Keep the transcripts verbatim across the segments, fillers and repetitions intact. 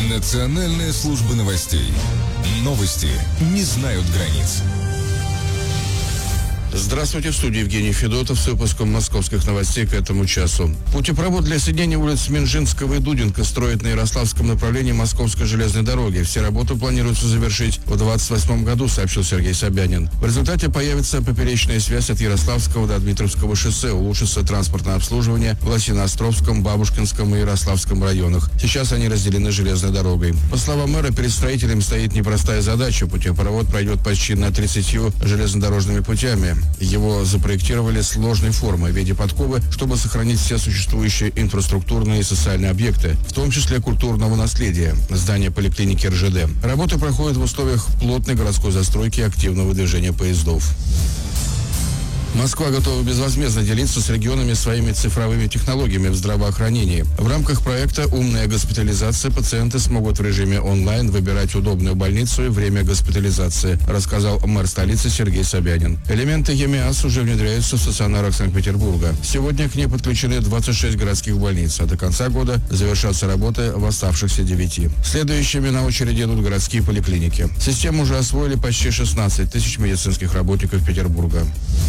Национальная служба новостей. Новости не знают границ. Здравствуйте, в студии Евгений Федотов с выпуском московских новостей к этому часу. Путепровод для соединения улиц Минжинского и Дудинка строят на Ярославском направлении Московской железной дороги. Все работы планируется завершить в двадцать восьмом году, сообщил Сергей Собянин. В результате появится поперечная связь от Ярославского до Дмитровского шоссе, улучшится транспортное обслуживание в Лосиноостровском, Бабушкинском и Ярославском районах. Сейчас они разделены железной дорогой. По словам мэра, перед строителем стоит непростая задача. Путепровод пройдет почти над тридцатью железнодорожными путями. Его запроектировали сложной формы в виде подковы, чтобы сохранить все существующие инфраструктурные и социальные объекты, в том числе культурного наследия, здание поликлиники эр жэ дэ. Работы проходят в условиях плотной городской застройки и активного движения поездов. Москва готова безвозмездно делиться с регионами своими цифровыми технологиями в здравоохранении. В рамках проекта «Умная госпитализация» пациенты смогут в режиме онлайн выбирать удобную больницу и время госпитализации, рассказал мэр столицы Сергей Собянин. Элементы ЕМИАС уже внедряются в стационарах Санкт-Петербурга. Сегодня к ней подключены двадцать шесть городских больниц, а до конца года завершатся работы в оставшихся девяти. Следующими на очереди идут городские поликлиники. Систему уже освоили почти шестнадцать тысяч медицинских работников Петербурга.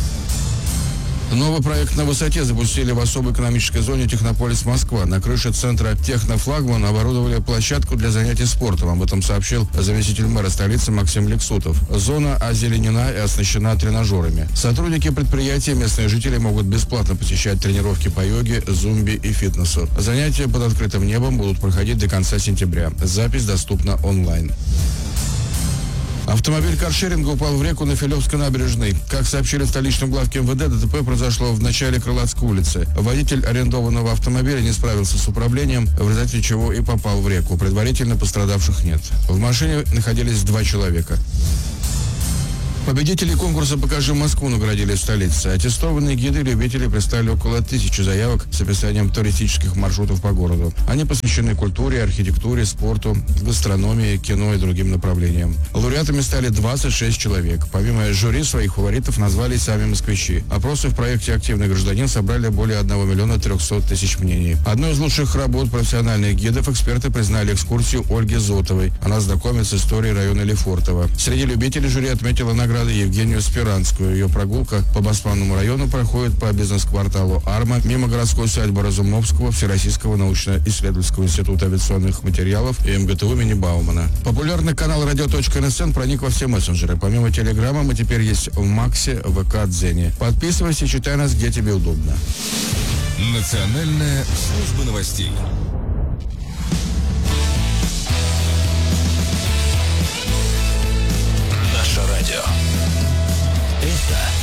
Новый проект на высоте запустили в особой экономической зоне Технополис Москва. На крыше центра Технофлагман оборудовали площадку для занятий спортом. Об этом сообщил заместитель мэра столицы Максим Лексутов. Зона озеленена и оснащена тренажерами. Сотрудники предприятия, местные жители могут бесплатно посещать тренировки по йоге, зумбе и фитнесу. Занятия под открытым небом будут проходить до конца сентября. Запись доступна онлайн. Автомобиль каршеринга упал в реку на Филевской набережной. Как сообщили в столичном главке эм вэ дэ, дэ тэ пэ произошло в начале Крылатской улицы. Водитель арендованного автомобиля не справился с управлением, в результате чего и попал в реку. Предварительно пострадавших нет. В машине находились два человека. Победители конкурса «Покажи Москву» наградили в столице. Аттестованные гиды и любители представили около тысячи заявок с описанием туристических маршрутов по городу. Они посвящены культуре, архитектуре, спорту, гастрономии, кино и другим направлениям. Лауреатами стали двадцать шесть человек. Помимо жюри, своих фаворитов назвали сами москвичи. Опросы в проекте «Активный гражданин» собрали более одного миллиона трехсот тысяч мнений. Одной из лучших работ профессиональных гидов эксперты признали экскурсию Ольги Зотовой. Она знакомит с историей района Лефортово. Среди любителей жюри отметила награды Евгению Спиранскую. Ее прогулка по Басманному району проходит по бизнес-кварталу Арма, мимо городской усадьбы Разумовского, Всероссийского научно-исследовательского института авиационных материалов и эм гэ тэ у имени Баумана. Популярный канал радио точка эн эс эн проник во все мессенджеры. Помимо Телеграма мы теперь есть в Максе, вэ ка, Дзене. Подписывайся и читай нас, где тебе удобно. Национальная служба новостей. Наше радио. Это